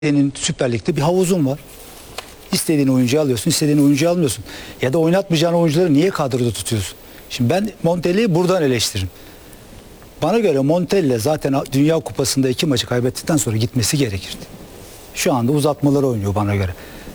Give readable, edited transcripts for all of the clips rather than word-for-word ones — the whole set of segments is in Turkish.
Senin Süper Lig'de bir havuzun var. İstediğin oyuncuyu alıyorsun, istediğin oyuncuyu almıyorsun. Ya da oynatmayacağın oyuncuları niye kadroda tutuyorsun? Şimdi ben Montella'yı buradan eleştiririm. Bana göre Montella zaten Dünya Kupası'nda 2 maçı kaybettikten sonra gitmesi gerekirdi. Şu anda uzatmaları oynuyor bana göre.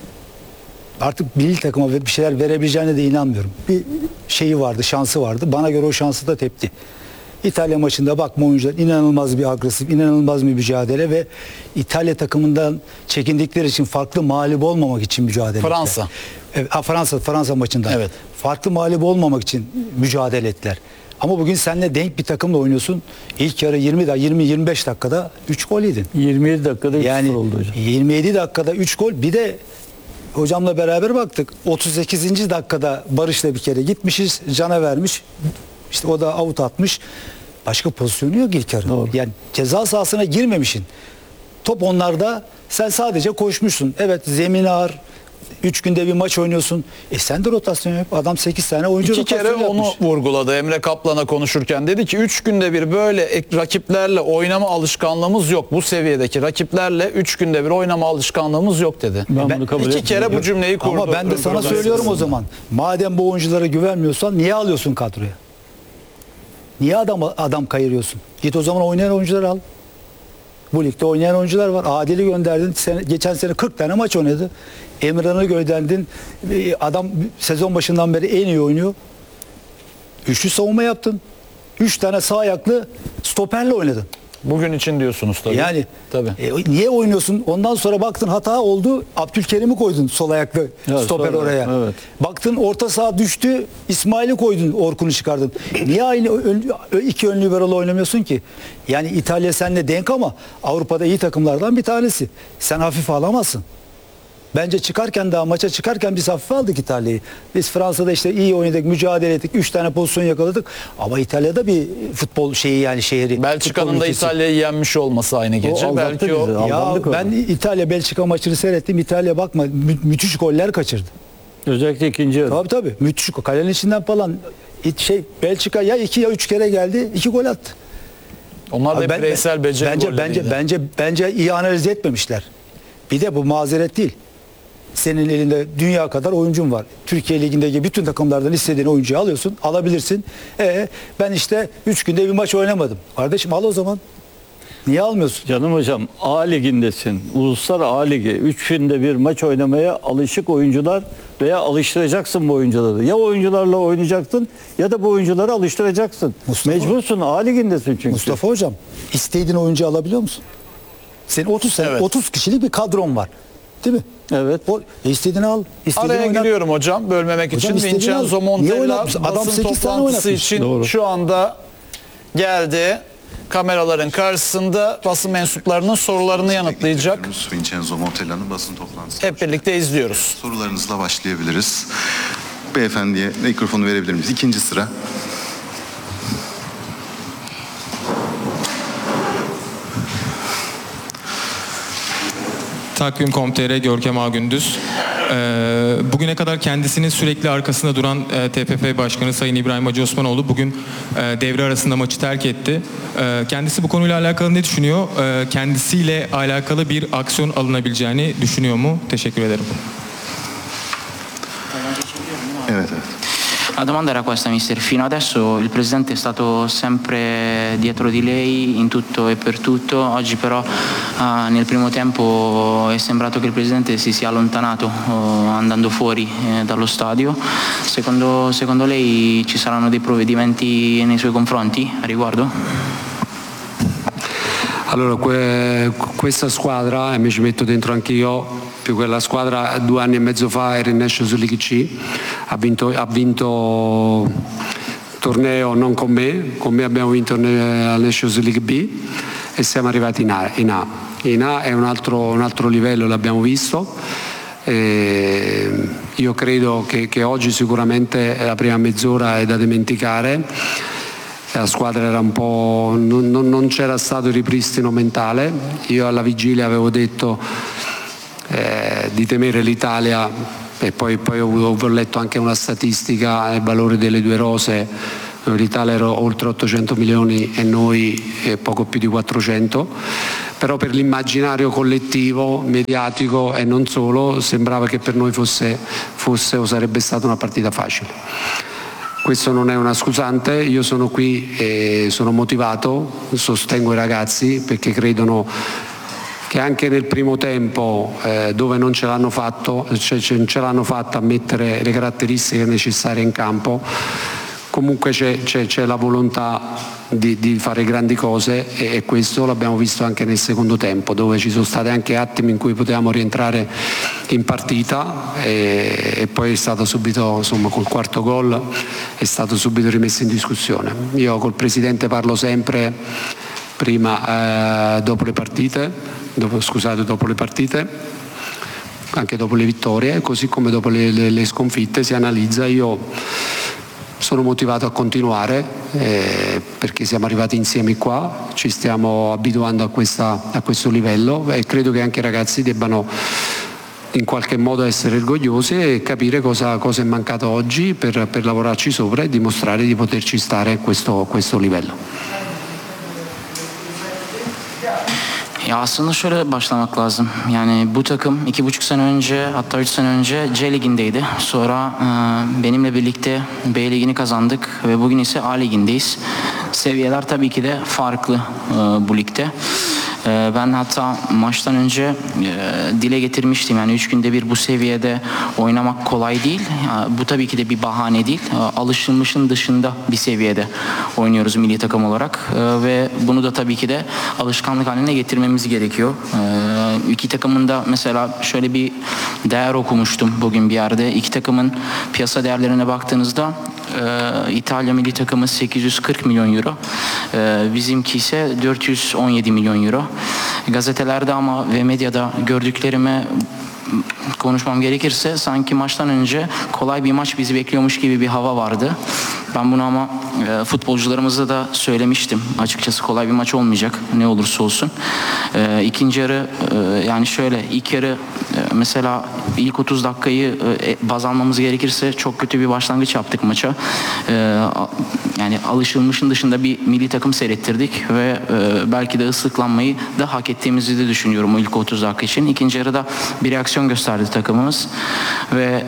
Artık milli takıma bir şeyler verebileceğine de inanmıyorum. Bir şeyi vardı, şansı vardı. Bana göre o şansı da tepti. İtalya maçında bakma oyuncular inanılmaz bir agresif, inanılmaz bir mücadele ve İtalya takımından çekindikleri için farklı mağlup olmamak için mücadele ettiler. Fransa. Evet, Fransa maçında. Evet. Farklı mağlup olmamak için mücadele ettiler. Ama bugün seninle denk bir takımla oynuyorsun. İlk yarı 20-25 dakikada 3 gol yedin. 27 dakikada 3-0 Yani oldu hocam. 27 dakikada 3 gol. Bir de hocamla beraber baktık. 38. dakikada Barış'la bir kere gitmişiz. Cana vermiş. İşte o da avut atmış. Başka pozisyonu yok ilk yarı. Doğru. Yani ceza sahasına girmemişsin. Top onlarda, sen sadece koşmuşsun. Evet, zemin ağır. 3 günde bir maç oynuyorsun. Sen de rotasyon yap. Adam 8 tane oyuncu İki rotasyon kere onu yapmış. vurguladı Emre Kaplan'a konuşurken. Dedi ki 3 günde bir böyle rakiplerle oynama alışkanlığımız yok. Bu seviyedeki rakiplerle 3 günde bir oynama alışkanlığımız yok dedi. Ben bunu kabul İki kere etmiyorum. bu cümleyi kurdu. Ama ben de sana söylüyorum o zaman. Madem bu oyunculara güvenmiyorsan niye alıyorsun kadroya? Niye adam kayırıyorsun? Git o zaman oynayan oyuncuları al. Bu ligde oynayan oyuncular var. Adil'i gönderdin. Geçen sene 40 tane maç oynadı. Emran'ı gönderdin. Adam sezon başından beri en iyi oynuyor. Üçlü savunma yaptın. 3 tane sağ ayaklı stoperle oynadın. Bugün için diyorsunuz tabii. Yani tabii. Niye oynuyorsun? Ondan sonra baktın hata oldu. Abdülkerim'i koydun sol ayaklı stoper sonra, oraya. evet. Baktın orta saha düştü. İsmail'i koydun. Orkun'u çıkardın. Niye aynı iki ön liberalı oynamıyorsun ki? Yani İtalya seninle denk ama Avrupa'da iyi takımlardan bir tanesi. Sen hafife alamazsın. Bence maça çıkarken biz hafife aldık İtalya'yı. Biz Fransa'da işte iyi oynadık, mücadele ettik, 3 tane pozisyon yakaladık. Ama İtalya'da bir futbol şeyi, yani şehri. Belçika'nın da İtalya'yı yenmiş olması aynı gece. aldattı Belki bizi. o Ya Aldandık ben İtalya-Belçika maçını seyrettim. İtalya bakma müthiş goller kaçırdı. Özellikle ikinci yarı. Tabii müthiş. Kalenin içinden falan Belçika ya 2 ya 3 kere geldi. 2 gol attı. onlar da bireysel beceri golleriydi. Bence iyi analiz etmemişler. Bir de bu mazeret değil. Senin elinde dünya kadar oyuncun var. Türkiye Ligi'ndeki bütün takımlardan istediğin oyuncuyu alıyorsun, alabilirsin. Ben işte 3 günde bir maç oynamadım. Kardeşim al o zaman. Niye almıyorsun? Canım hocam, A ligindesin. Uluslar A ligi. 3 günde bir maç oynamaya alışık oyuncular veya alıştıracaksın bu oyuncuları. Ya oyuncularla oynayacaksın ya da bu oyuncuları alıştıracaksın. Mecbursun, A ligindesin çünkü. Mustafa hocam, istediğin oyuncu alabiliyor musun? Senin 30 Evet. 30 kişilik bir kadron var. Değil mi? Evet. İstediğini al. İstediğini Araya oynat. giriyorum hocam bölmemek Hocam için. istediğini Vincenzo al. Niye Montella oynatmışsın? Adam basın 8 tane toplantısı oynatmış. için Doğru. şu anda geldi. Kameraların karşısında basın mensuplarının sorularını yanıtlayacak. Vincenzo Montella'nın basın toplantısı. Hep birlikte izliyoruz. Sorularınızla başlayabiliriz. Beyefendiye mikrofonu verebilir miyiz? İkinci sıra. Takvim.com.tr Görkem Ağgündüz. Bugüne kadar kendisinin sürekli arkasında duran TFF Başkanı Sayın İbrahim Hacı Osmanoğlu bugün devre arasında maçı terk etti. Kendisi bu konuyla alakalı ne düşünüyor? Kendisiyle alakalı bir aksiyon alınabileceğini düşünüyor mu? Teşekkür ederim. Evet, evet. La domanda era questa, mister. Fino adesso il Presidente è stato sempre dietro di lei in tutto e per tutto. Oggi però nel primo tempo è sembrato che il Presidente si sia allontanato andando fuori dallo stadio. Secondo lei ci saranno dei provvedimenti nei suoi confronti a riguardo? Allora, questa squadra, e mi ci metto dentro anche io, più quella squadra 2 anni e mezzo fa era in Nations League C, ha vinto torneo non con me abbiamo vinto la Nations League B e siamo arrivati in A. In A è un altro livello, l'abbiamo visto. Io credo che oggi sicuramente la prima mezz'ora è da dimenticare. La squadra era un po', non c'era stato il ripristino mentale. Io alla vigilia avevo detto di temere l'Italia e poi ho letto anche una statistica, il valore delle 2 rose. L'Italia era oltre 800 milioni e noi poco più di 400. però per l'immaginario collettivo, mediatico e non solo, sembrava che per noi fosse o sarebbe stata una partita facile. Questo non è una scusante, io sono qui e sono motivato, sostengo i ragazzi perché credono che anche nel primo tempo dove non ce l'hanno fatto, ce l'hanno fatta a mettere le caratteristiche necessarie in campo, comunque c'è la volontà di fare grandi cose e questo l'abbiamo visto anche nel secondo tempo, dove ci sono stati anche attimi in cui potevamo rientrare in partita e poi è stato subito, insomma, col quarto gol è stato subito rimesso in discussione. Io col Presidente parlo sempre prima, dopo le partite, anche dopo le vittorie, così come dopo le sconfitte si analizza. Io sono motivato a continuare perché siamo arrivati insieme qua, ci stiamo abituando a questo livello e credo che anche i ragazzi debbano in qualche modo essere orgogliosi e capire cosa è mancato oggi per lavorarci sopra e dimostrare di poterci stare a questo livello. Ya aslında şöyle başlamak lazım. Yani bu takım 2,5 sene önce, hatta 3 sene önce C Ligi'ndeydi. Sonra benimle birlikte B Ligi'ni kazandık ve bugün ise A Ligi'ndeyiz. Seviyeler tabii ki de farklı bu ligde. Ben hatta maçtan önce dile getirmiştim, yani 3 günde bir bu seviyede oynamak kolay değil. Bu tabii ki de bir bahane değil. Alışılmışın dışında bir seviyede oynuyoruz milli takım olarak ve bunu da tabii ki de alışkanlık haline getirmemiz gerekiyor. İki takımın da mesela şöyle bir değer okumuştum bugün bir yerde. İki takımın piyasa değerlerine baktığınızda İtalya milli takımı 840 milyon euro, bizimki ise 417 milyon euro. Gazetelerde ama ve medyada gördüklerime konuşmam gerekirse sanki maçtan önce kolay bir maç bizi bekliyormuş gibi bir hava vardı. Ben bunu ama futbolcularımıza da söylemiştim. Açıkçası kolay bir maç olmayacak ne olursa olsun. İkinci yarı yani şöyle ilk yarı mesela ilk 30 dakikayı baz almamız gerekirse çok kötü bir başlangıç yaptık maça. Yani alışılmışın dışında bir milli takım seyrettirdik ve belki de ıslıklanmayı da hak ettiğimizi de düşünüyorum o ilk 30 dakika için. İkinci yarıda bir reaksiyon gösterdi takımımız ve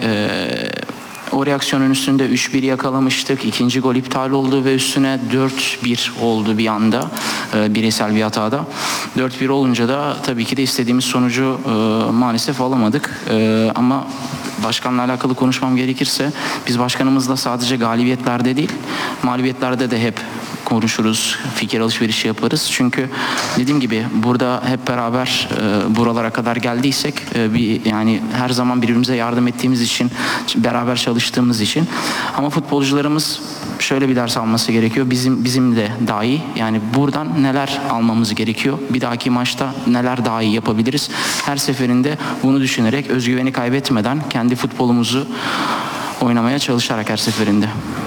o reaksiyonun üstünde 3-1 yakalamıştık. İkinci gol iptal oldu ve üstüne 4-1 oldu bir anda bireysel bir hatada. 4-1 olunca da tabii ki de istediğimiz sonucu maalesef alamadık. Ama başkanla alakalı konuşmam gerekirse biz başkanımızla sadece galibiyetlerde değil, mağlubiyetlerde de hep konuşuruz, fikir alışverişi yaparız. Çünkü dediğim gibi burada hep beraber buralara kadar geldiysek yani her zaman birbirimize yardım ettiğimiz için, beraber çalıştığımız için. Ama futbolcularımız şöyle bir ders alması gerekiyor. Bizim de daha iyi. Yani buradan neler almamız gerekiyor? Bir dahaki maçta neler daha iyi yapabiliriz? Her seferinde bunu düşünerek, özgüveni kaybetmeden kendi futbolumuzu oynamaya çalışarak her seferinde.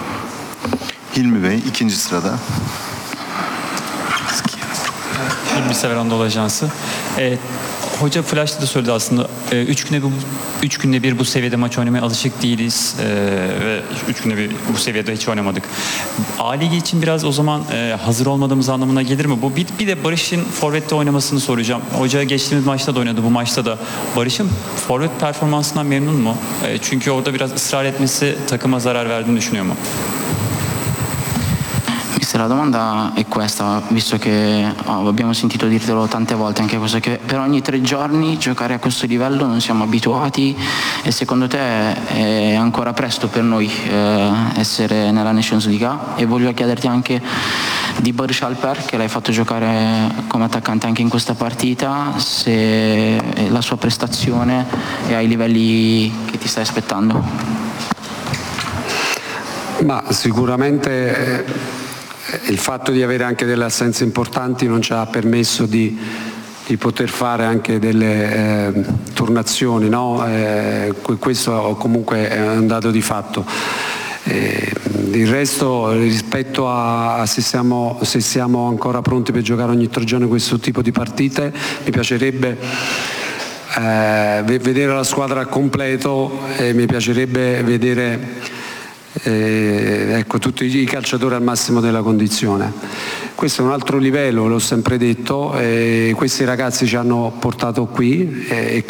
Hilmi Bey ikinci sırada. Hilmi Sever Anadolu Ajansı. Hoca Flash'ta da söyledi aslında. 3 günde bir bu seviyede maç oynamaya alışık değiliz ve 3 günde bir bu seviyede hiç oynamadık. A Ligi için biraz o zaman hazır olmadığımız anlamına gelir mi? Bu bir de Barış'ın forvette oynamasını soracağım. Hoca geçtiğimiz maçta da oynadı. Bu maçta da Barış'ın forvet performansından memnun mu? Çünkü orada biraz ısrar etmesi takıma zarar verdiğini düşünüyor mu? La domanda è questa, visto che abbiamo sentito dirtelo tante volte anche questo, che per ogni 3 giorni giocare a questo livello non siamo abituati, e secondo te è ancora presto per noi essere nella Nations League? E voglio chiederti anche di Barış Alper, che l'hai fatto giocare come attaccante anche in questa partita, se la sua prestazione è ai livelli che ti stai aspettando. Ma sicuramente il fatto di avere anche delle assenze importanti non ci ha permesso di poter fare anche delle turnazioni, no? Questo comunque è un dato di fatto. Il resto, rispetto a se siamo ancora pronti per giocare ogni 3 giorni questo tipo di partite, mi piacerebbe vedere la squadra al completo e mi piacerebbe vedere tutti i calciatori al massimo della condizione. questo è un altro livello, l'ho sempre detto, questi ragazzi ci hanno portato qui e